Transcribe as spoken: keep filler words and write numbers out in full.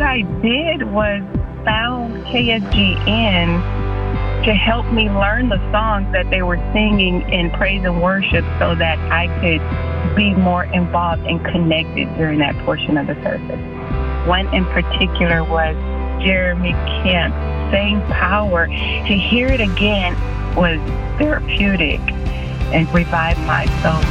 what I did was found K S G N to help me learn the songs that they were singing in praise and worship so that I could be more involved and connected during that portion of the service. One in particular was Jeremy Kemp's Same Power. To hear it again was therapeutic and revived my soul.